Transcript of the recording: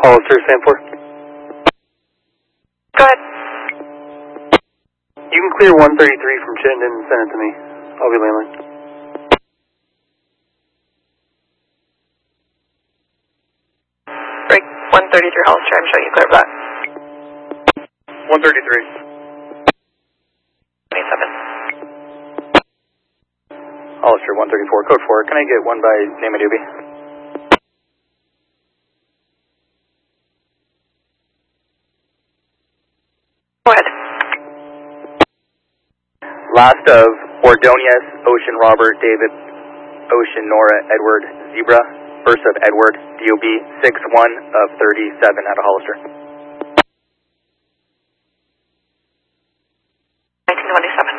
Hollister, Sanford. Go ahead. You can clear 133 from Chittenden and send it to me. I'll be landline. Break 133 Hollister, I'm showing you clear back. 133. 27. Hollister, 134, code 4. Can I get one by name of doobie? Go ahead. Last of Ordonius, Ocean Robert, David, Ocean Nora, Edward, Zebra. First of Edward, DOB 61 of 37 out of Hollister. 1927.